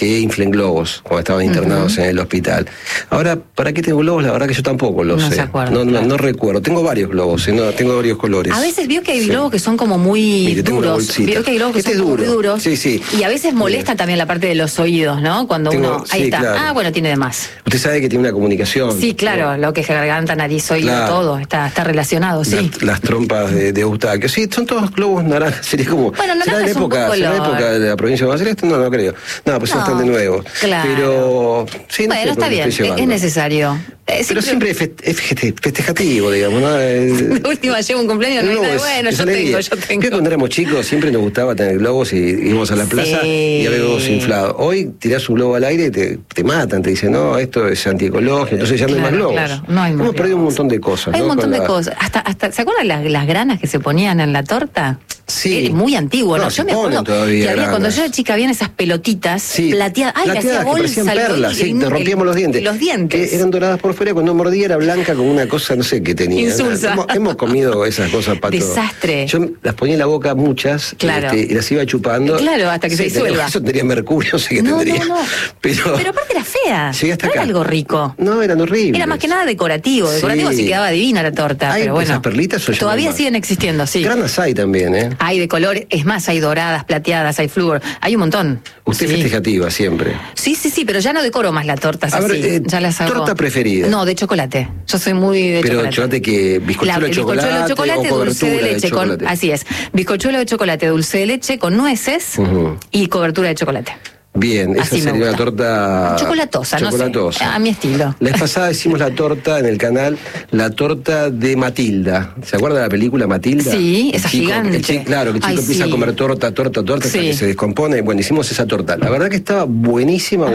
que inflen globos cuando estaban internados en el hospital. Ahora, ¿para qué tengo globos? La verdad que yo tampoco lo sé. No recuerdo. Tengo varios globos, tengo varios colores. A veces vio que hay globos que son como muy duros. Vio que hay globos que son muy duros. Sí. Y a veces molestan también la parte de los oídos, ¿no? Cuando uno... Ahí está. Claro. Ah, bueno, tiene de más. Usted sabe que tiene una comunicación. Sí, claro. Lo que es garganta, nariz, oído, todo. Está relacionado, sí. Las trompas de Eustaquio. Sí, son todos globos naranjas. Sería como... Bueno, naranja ¿será de la época de la provincia de Buenos Aires? No creo. No, pues son bastante nuevos. Claro. Pero... sí, bueno, está bien. Es necesario. Pero siempre es festejativo, digamos, ¿no? De última llevo un cumpleaños, bueno, yo tengo. Que cuando éramos chicos siempre nos gustaba tener globos y íbamos a la plaza y había globos inflados. Hoy tirás un globo al aire y te matan, te dicen, no, esto es antiecológico, entonces ya no hay más globos. Claro, no hay más. Hemos perdido un montón de cosas. Hay un montón de cosas. Hasta ¿se acuerdan las granas que se ponían en la torta? Sí. Muy antiguo, ¿no? Yo me acuerdo que había, cuando yo era chica, habían esas pelotitas plateadas. Ay, le hacía bolsa al perlas, te rompíamos los dientes. Los dientes. Que eran doradas por fuera, cuando mordía era blanca como una cosa, no sé qué tenía. Insulsa. Hemos comido esas cosas, Pato. Desastre. Yo las ponía en la boca muchas, y las iba chupando. Claro, hasta que se disuelva. Eso tenía mercurio, no sé qué tendría. No. Pero aparte era fea. No era algo rico. No, eran horribles. Era más que nada decorativo. Decorativo sí quedaba divina la torta. Pero bueno. Esas perlitas todavía siguen existiendo, sí. Granas hay también, ¿eh? Hay de colores. Es más, hay doradas, plateadas, hay flúor, hay un montón. Usted festejativa siempre. Sí, pero ya no decoro más la torta. A ver, ya las hago. ¿Torta preferida? No, de chocolate. Yo soy muy de chocolate. Pero chocolate que bizcochuelo de chocolate o dulce de leche con, así es, bizcochuelo de chocolate, dulce de leche con nueces y cobertura de chocolate. Bien, esa sería una torta chocolatosa, no sé, a mi estilo. La vez pasada hicimos la torta en el canal, la torta de Matilda. ¿Se acuerda de la película Matilda? Sí, esa gigante. Claro, que el chico empieza a comer torta hasta que se descompone. Bueno, hicimos esa torta. La verdad que estaba buenísima.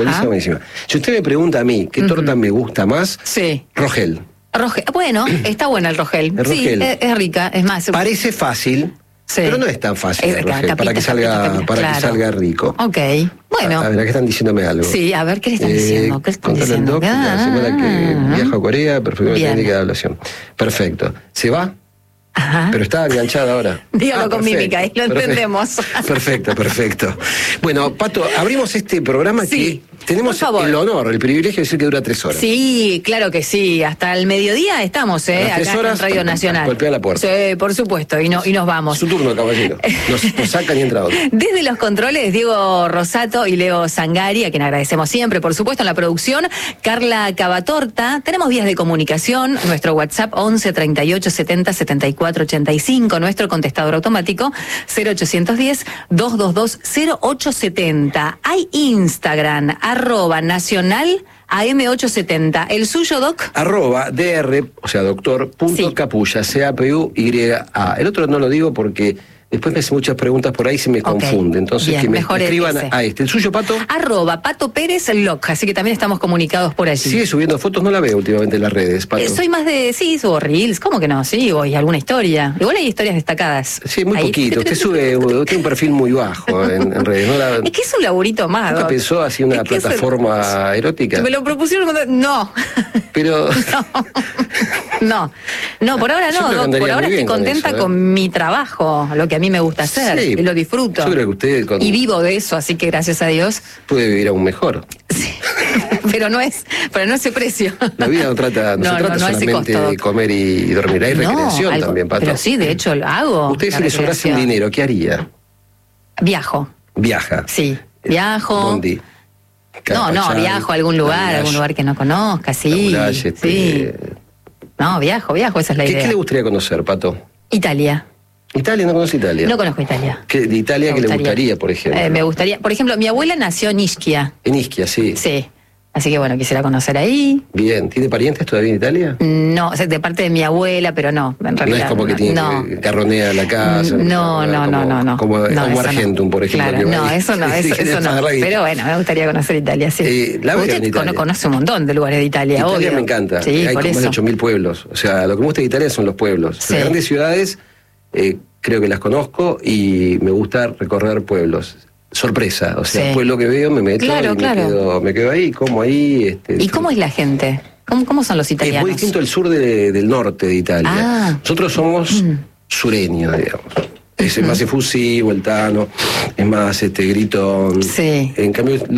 Si usted me pregunta a mí qué torta me gusta más, Rogel. Bueno, está buena el Rogel. Rogel. Sí, es rica, es más. Parece fácil. Pero no es tan fácil para que salga rico. Ok, bueno. A ver, ¿qué están diciéndome algo? Sí, a ver, ¿qué le están diciendo? ¿Qué están diciendo? La semana que viajo a Corea, perfecto, técnica de ablación. Perfecto. ¿Se va? Ajá. Pero está enganchada ahora. Dígalo con mímica, y lo entendemos. Perfecto. Bueno, Pato, abrimos este programa que tenemos el honor, el privilegio de decir que dura 3 horas. Sí, claro que sí. Hasta el mediodía estamos, acá en Radio Nacional. Golpea la puerta. Sí, por supuesto, y nos vamos. Su turno, caballero. Nos sacan y entra otro. Desde los controles, Diego Rosato y Leo Zangari, a quien agradecemos siempre, por supuesto, en la producción, Carla Cavatorta. Tenemos vías de comunicación, nuestro WhatsApp 11 38 70 74 85, nuestro contestador automático 0810 222 0870. Hay Instagram, @nacional AM870. ¿El suyo, Doc? @dr, o sea, doctor, .capulla, CAPUYA. El otro no lo digo porque después me hacen muchas preguntas por ahí y se me confunde. Entonces, bien, que me escriban a este. ¿El suyo, Pato? @Pato Pérez Loc, así que también estamos comunicados por allí. ¿Sigue subiendo fotos? No la veo últimamente en las redes, Pato. Soy más subo reels, ¿cómo que no? Sí, y alguna historia. Igual hay historias destacadas. Sí, muy poquito. Usted tiene un perfil muy bajo en redes. Es que es un laburito más, ¿Nunca pensó así una plataforma erótica? Me lo propusieron cuando... No. Pero... No, por ahora no, Doc. Por ahora estoy contenta con mi trabajo, lo que a mí me gusta hacer, y lo disfruto. Yo creo que usted y vivo de eso, así que gracias a Dios puede vivir aún mejor. Sí. pero no ese precio. La vida no se trata solamente de comer y dormir, hay recreación también, Pato. Pero sí, de hecho lo hago. Usted, si le sobrase un dinero, ¿qué haría? Viaja. Sí, viajo. Bondi. Viajo a algún lugar que no conozca, sí. No, viajo, esa es la idea. ¿Qué le gustaría conocer, Pato? Italia. ¿Italia? ¿No conoce Italia? No conozco Italia. ¿De Italia qué le gustaría, por ejemplo? Me gustaría, por ejemplo, mi abuela nació en Ischia. En Ischia, sí. Sí. Así que bueno, quisiera conocer ahí. Bien. ¿Tiene parientes todavía en Italia? No, de parte de mi abuela, pero no, en realidad. No es como que tiene carronea la casa. No. Como Argentum, por ejemplo. Claro, eso no. Pero bueno, me gustaría conocer Italia, sí. Usted conoce un montón de lugares de Italia, obvio. Italia me encanta. Sí, hay como más de 8.000 pueblos. O sea, lo que me gusta de Italia son los pueblos. Sí. Las grandes ciudades, creo que las conozco y me gusta recorrer pueblos. Sorpresa, o sea, pueblo que veo me meto y me quedo ahí, como ahí. ¿Y cómo es la gente? ¿Cómo son los italianos? Es muy distinto el sur del norte de Italia. Nosotros somos sureños, digamos. Es más efusivo, el tano, es más gritón. Sí. En cambio,